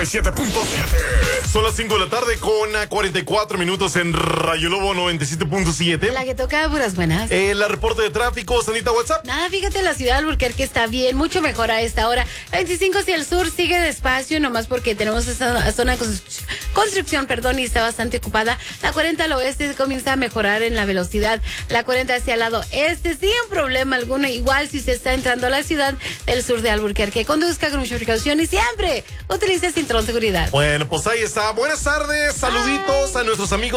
97.7. Son las 5 de la tarde con 44 minutos en Rayo Lobo 97.7. La que toca puras buenas. La reporte de tráfico, Sanita, WhatsApp. Nada, fíjate, la ciudad de Albuquerque está bien, mucho mejor a esta hora. La 25 hacia el sur sigue despacio, nomás porque tenemos esa zona de construcción, y está bastante ocupada. La 40 al oeste comienza a mejorar en la velocidad. La 40 hacia el lado este, sin problema alguno. Igual si usted está entrando a la ciudad del sur de Albuquerque, conduzca con mucha precaución y siempre utilice cinturón de seguridad. Bueno, pues ahí está. Buenas tardes, saluditos a nuestros amigos